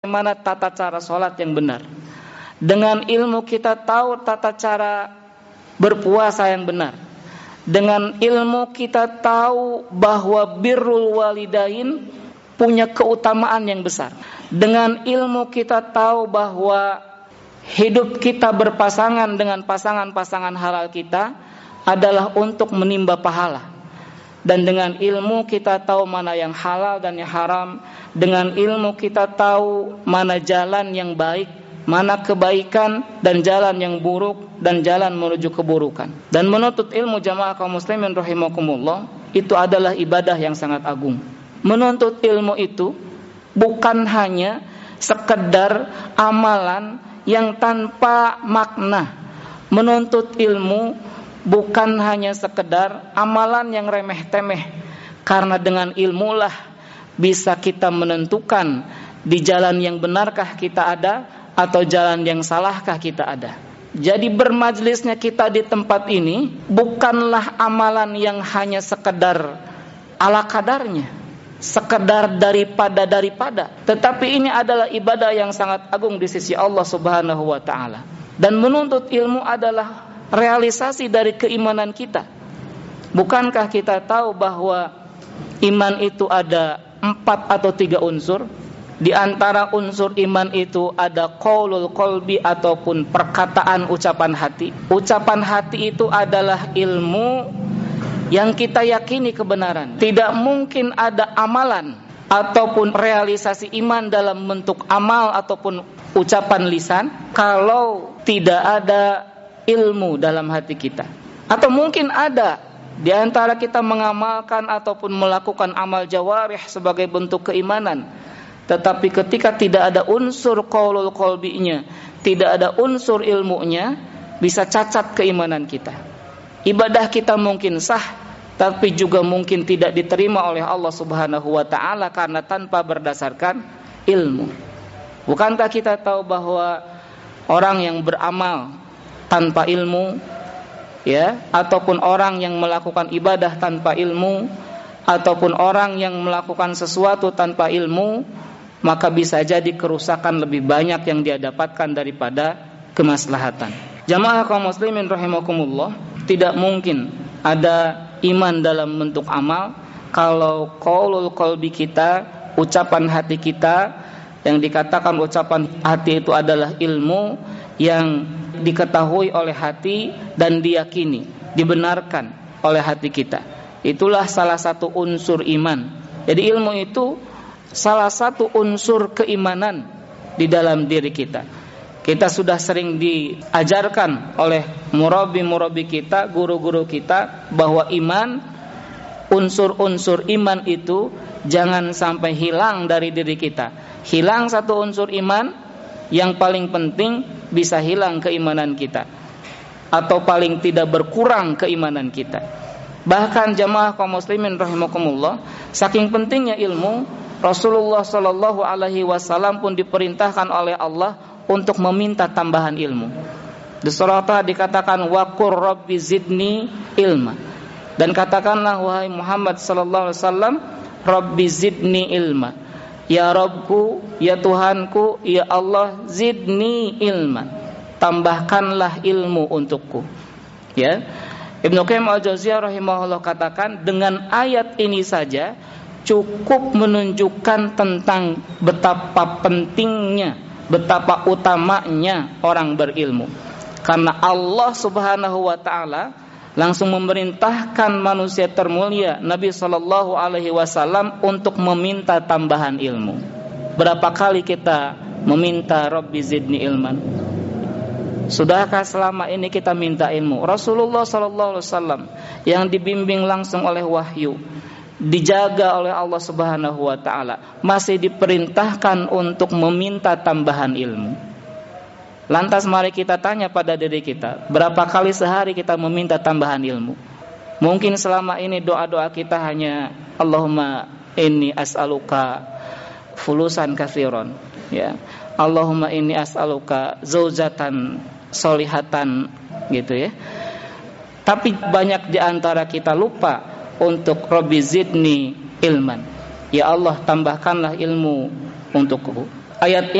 bagaimana tata cara sholat yang benar. Dengan ilmu kita tahu tata cara berpuasa yang benar. Dengan ilmu kita tahu bahwa birrul walidain punya keutamaan yang besar. Dengan ilmu kita tahu bahwa hidup kita berpasangan dengan pasangan-pasangan halal kita adalah untuk menimba pahala. Dan dengan ilmu kita tahu mana yang halal dan yang haram. Dengan ilmu kita tahu mana jalan yang baik, mana kebaikan dan jalan yang buruk dan jalan menuju keburukan. Dan menuntut ilmu jamaah kaum muslimin rahimakumullah itu adalah ibadah yang sangat agung. Menuntut ilmu itu bukan hanya sekedar amalan yang tanpa makna. Menuntut ilmu bukan hanya sekedar amalan yang remeh-temeh. Karena dengan ilmulah bisa kita menentukan di jalan yang benarkah kita ada atau jalan yang salahkah kita ada. Jadi bermajlisnya kita di tempat ini bukanlah amalan yang hanya sekedar ala kadarnya, sekedar daripada, tetapi ini adalah ibadah yang sangat agung di sisi Allah Subhanahu wa taala. Dan menuntut ilmu adalah realisasi dari keimanan kita. Bukankah kita tahu bahwa iman itu ada 4 atau 3 unsur? Di antara unsur iman itu ada qaulul qalbi ataupun perkataan ucapan hati. Ucapan hati itu adalah ilmu yang kita yakini kebenaran. Tidak mungkin ada amalan ataupun realisasi iman dalam bentuk amal ataupun ucapan lisan kalau tidak ada ilmu dalam hati kita. Atau mungkin ada di antara kita mengamalkan ataupun melakukan amal jawarih sebagai bentuk keimanan, tetapi ketika tidak ada unsur qaulul qalbinya, tidak ada unsur ilmunya, bisa cacat keimanan kita. Ibadah kita mungkin sah, tapi juga mungkin tidak diterima oleh Allah Subhanahu wa taala karena tanpa berdasarkan ilmu. Bukankah kita tahu bahwa orang yang beramal tanpa ilmu, ya, ataupun orang yang melakukan ibadah tanpa ilmu, ataupun orang yang melakukan sesuatu tanpa ilmu, maka bisa jadi kerusakan lebih banyak yang dia dapatkan daripada kemaslahatan. Jamaah kaum muslimin rahimakumullah, tidak mungkin ada iman dalam bentuk amal kalau qaulul qalbi kita, ucapan hati kita, yang dikatakan ucapan hati itu adalah ilmu yang diketahui oleh hati dan diyakini, dibenarkan oleh hati kita. Itulah salah satu unsur iman. Jadi ilmu itu salah satu unsur keimanan di dalam diri kita. Kita sudah sering diajarkan oleh murabi-murabi kita, guru-guru kita, bahwa iman, unsur-unsur iman itu jangan sampai hilang dari diri kita. Hilang satu unsur iman, yang paling penting bisa hilang keimanan kita, atau paling tidak berkurang keimanan kita. Bahkan jamaah kaum muslimin rahimakumullah, saking pentingnya ilmu, Rasulullah sallallahu alaihi wasallam pun diperintahkan oleh Allah untuk meminta tambahan ilmu. Di surah Taha dikatakan wa qur rabbi zidni ilma. Dan katakanlah wahai Muhammad sallallahu alaihi wasallam, rabbi zidni ilma. Ya Rabbku, ya Tuhanku, ya Allah, zidni ilma. Tambahkanlah ilmu untukku. Ya. Ibnu Qayyim al-Jauziyah rahimahullah katakan, dengan ayat ini saja cukup menunjukkan tentang betapa pentingnya, betapa utamanya orang berilmu. Karena Allah Subhanahu wa taala langsung memerintahkan manusia termulia Nabi sallallahu alaihi wasallam untuk meminta tambahan ilmu. Berapa kali kita meminta Rabbi zidni ilman? Sudahkah selama ini kita minta ilmu? Rasulullah sallallahu alaihi wasallam yang dibimbing langsung oleh wahyu, dijaga oleh Allah Subhanahu wa taala, masih diperintahkan untuk meminta tambahan ilmu. Lantas mari kita tanya pada diri kita, berapa kali sehari kita meminta tambahan ilmu? Mungkin selama ini doa-doa kita hanya Allahumma inni as'aluka fulusan katsiran, ya. Allahumma inni as'aluka zaujatan solihatan, gitu ya. Tapi banyak di antara kita lupa untuk Rabbi zidni ilman. Ya Allah, tambahkanlah ilmu untukku. Ayat